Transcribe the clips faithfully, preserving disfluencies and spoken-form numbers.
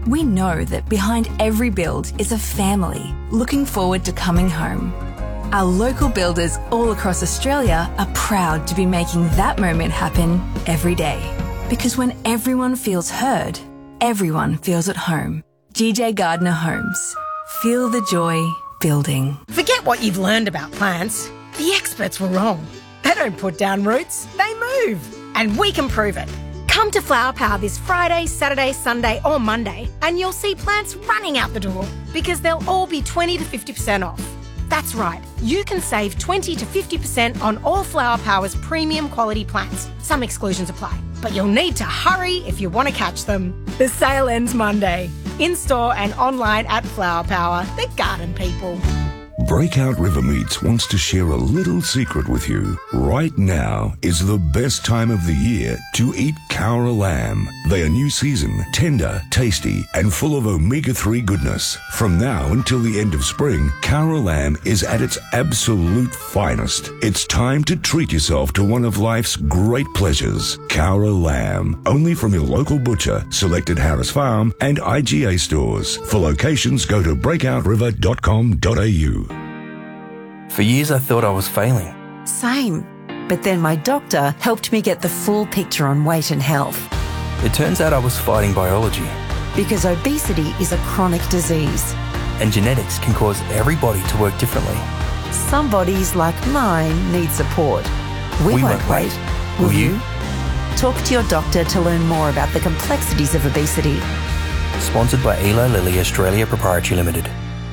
We know that behind every build is a family looking forward to coming home. Our local builders all across Australia are proud to be making that moment happen every day. Because when everyone feels heard, everyone feels at home. G J Gardner Homes. Feel the joy building. Forget what you've learned about plants. The experts were wrong. They don't put down roots, they move. And we can prove it. Come to Flower Power this Friday, Saturday, Sunday or Monday and you'll see plants running out the door because they'll all be twenty to fifty percent off. That's right, you can save twenty to fifty percent on all Flower Power's premium quality plants. Some exclusions apply, but you'll need to hurry if you want to catch them. The sale ends Monday. In-store and online at Flower Power, the garden people. Breakout River Meats wants to share a little secret with you. Right now is the best time of the year to eat Cowra lamb. They are new season, tender, tasty, and full of omega three goodness. From now until the end of spring, Cowra lamb is at its absolute finest. It's time to treat yourself to one of life's great pleasures. Cowra lamb, only from your local butcher, selected Harris Farm, and I G A stores. For locations, go to breakout river dot com dot a u. For years I thought I was failing. Same. But then my doctor helped me get the full picture on weight and health. It turns out I was fighting biology. Because obesity is a chronic disease. And genetics can cause every body to work differently. Some bodies, like mine, need support. We, we won't, won't wait. wait. Will, Will you? you? Talk to your doctor to learn more about the complexities of obesity. Sponsored by Eli Lilly Australia Proprietary Limited.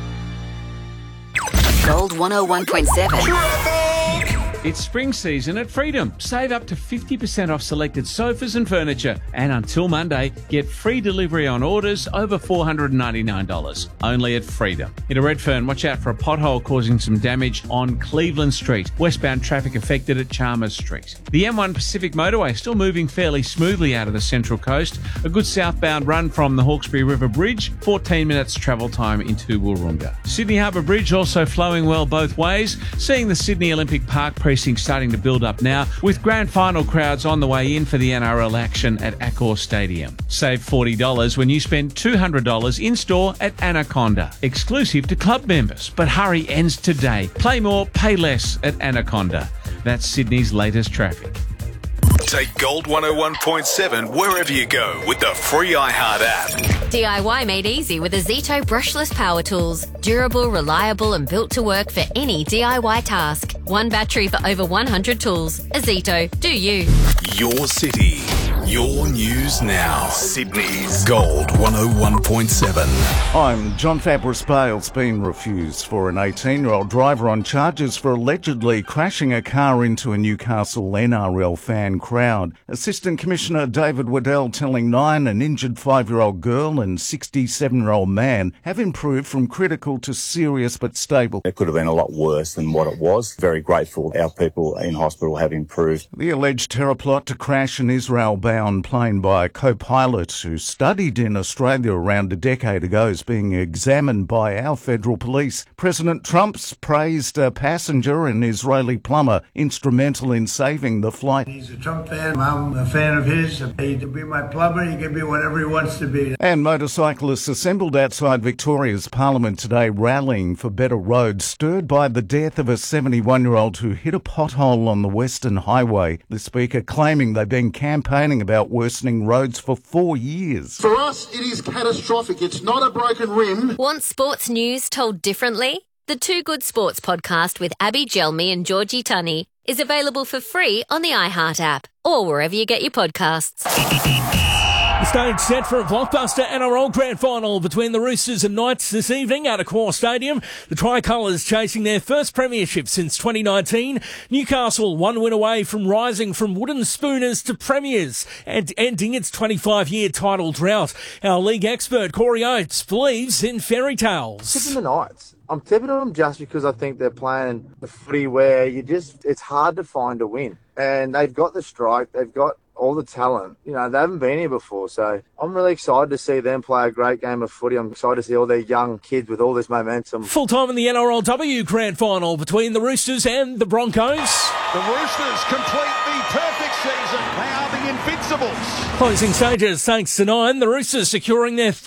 Gold one oh one point seven. It's spring season at Freedom. Save up to fifty percent off selected sofas and furniture. And until Monday, get free delivery on orders over four hundred ninety-nine dollars. Only at Freedom. In Redfern, watch out for a pothole causing some damage on Cleveland Street. Westbound traffic affected at Chalmers Street. The M one Pacific Motorway still moving fairly smoothly out of the Central Coast. A good southbound run from the Hawkesbury River Bridge. fourteen minutes travel time into Woorolga. Sydney Harbour Bridge also flowing well both ways. Seeing the Sydney Olympic Park precinct starting to build up now, with grand final crowds on the way in for the N R L action at Accor Stadium. Save forty dollars when you spend two hundred dollars in-store at Anaconda. Exclusive to club members, but hurry ends today. Play more, pay less at Anaconda. That's Sydney's latest traffic. Take Gold one oh one point seven wherever you go with the free iHeart app. D I Y made easy with a Zito brushless power tools. Durable, reliable and built to work for any D I Y task. One battery for over one hundred tools. A Zito, do you. Your city, your news now. Sydney's Gold one oh one point seven. I'm John Fabris Bale's been refused for an eighteen-year-old driver on charges for allegedly crashing a car into a Newcastle N R L fan crowd. Assistant Commissioner David Waddell telling Nine an injured five-year-old girl and sixty-seven-year-old man have improved from critical to serious but stable. It could have been a lot worse than what it was. Very grateful our people in hospital have improved. The alleged terror plot to crash an Israel-bound plane by a co-pilot who studied in Australia around a decade ago is being examined by our federal police. President Trump's praised a passenger, an Israeli plumber, instrumental in saving the flight. He's a Trump fan. I'm a fan of his. He can be my plumber. He can be whatever he wants to be. And motorcyclists assembled outside Victoria's Parliament today rallying for better roads, stirred by the death of a seventy-one-year-old who hit a pothole on the Western Highway. The Speaker claiming they've been campaigning about worsening roads for four years. For us, it is catastrophic. It's not a broken rim. Want sports news told differently? The Two Good Sports podcast with Abby Gelmi and Georgie Tunney is available for free on the iHeart app or wherever you get your podcasts. The stage set for a blockbuster N R L Grand Final between the Roosters and Knights this evening at Accor Stadium. The Tricolours chasing their first premiership since twenty nineteen. Newcastle one win away from rising from wooden spooners to premiers and ending its twenty-five-year title drought. Our league expert Corey Oates believes in fairy tales. Tipping the Knights. I'm tipping on them just because I think they're playing the footy where you just, it's hard to find a win. And they've got the strike, they've got all the talent. You know, they haven't been here before, so I'm really excited to see them play a great game of footy. I'm excited to see all their young kids with all this momentum. Full time in the N R L W Grand Final between the Roosters and the Broncos. The Roosters complete the perfect season. They are the Invincibles. Closing stages thanks to Nine. The Roosters securing their